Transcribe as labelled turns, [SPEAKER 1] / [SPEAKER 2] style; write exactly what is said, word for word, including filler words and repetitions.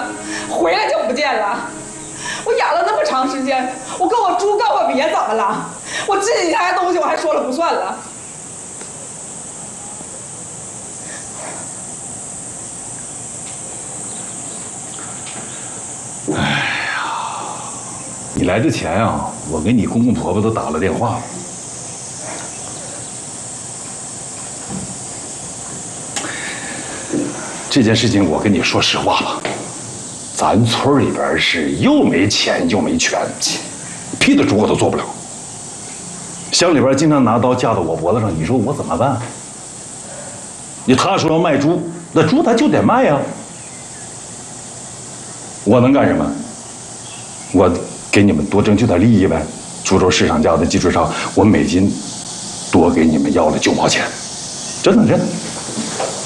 [SPEAKER 1] 了，回来就不见了。我养了那么长时间，我跟我猪告个别怎么了？我这几台东西我还说了不算了。
[SPEAKER 2] 哎呀，你来之前啊，我给你公公婆婆都打了电话了。这件事情我跟你说实话吧，咱村里边是又没钱又没权，屁的主我都做不了。乡里边经常拿刀架到我脖子上，你说我怎么办？你他说要卖猪，那猪他就得卖呀。我能干什么？我给你们多争取点利益呗。猪肉市场价的基础上，我每斤多给你们要了九毛钱，真的真的。